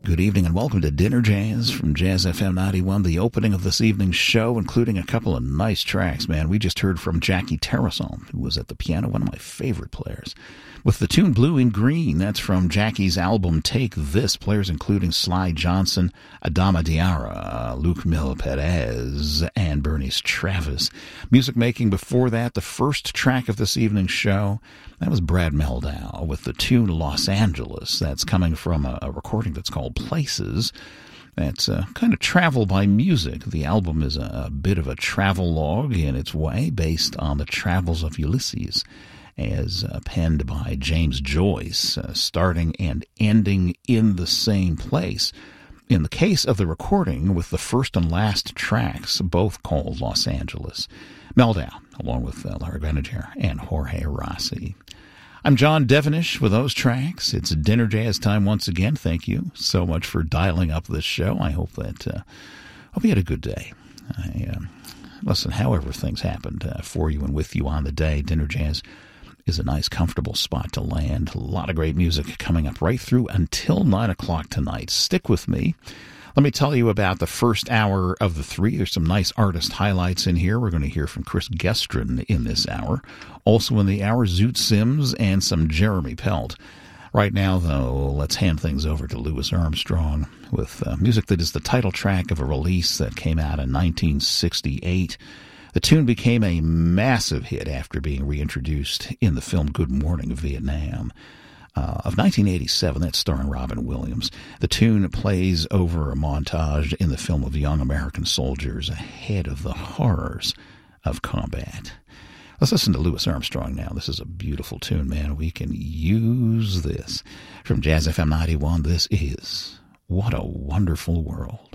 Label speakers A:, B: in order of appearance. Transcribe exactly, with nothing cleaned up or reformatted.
A: Good evening and welcome to Dinner Jazz from Jazz F M ninety-one, the opening of this evening's show, including a couple of nice tracks, man. We just heard from Jackie Terrason, who was at the piano, one of my favorite players, with the tune Blue and Green. That's from Jackie's album Take This. Players including Sly Johnson, Adama Diarra, Luke Mil Perez, and Bernice Travis. Music making before that, the first track of this evening's show, that was Brad Mehldau with the tune Los Angeles. That's coming from a, a recording that's called Places. That's uh, kind of travel by music. The album is a, a bit of a travelogue in its way, based on the travels of Ulysses, as uh, penned by James Joyce, uh, starting and ending in the same place. In the case of the recording, with the first and last tracks, both called Los Angeles. Mehldau, along with uh, Larry Benninger and Jorge Rossi. I'm John Devenish with those tracks. It's Dinner Jazz time once again. Thank you so much for dialing up this show. I hope that uh, hope you had a good day. I, uh, listen, however things happened uh, for you and with you on the day, Dinner Jazz is a nice, comfortable spot to land. A lot of great music coming up right through until nine o'clock tonight. Stick with me. Let me tell you about the first hour of the three. There's some nice artist highlights in here. We're going to hear from Chris Gestrin in this hour. Also in the hour, Zoot Sims and some Jeremy Pelt. Right now, though, let's hand things over to Louis Armstrong with uh, music that is the title track of a release that came out in nineteen sixty-eight. The tune became a massive hit after being reintroduced in the film Good Morning Vietnam. Uh, of nineteen eighty-seven, that's starring Robin Williams. The tune plays over a montage in the film of young American soldiers ahead of the horrors of combat. Let's listen to Louis Armstrong now. This is a beautiful tune, man. We can use this. From Jazz F M ninety-one, this is What a Wonderful World.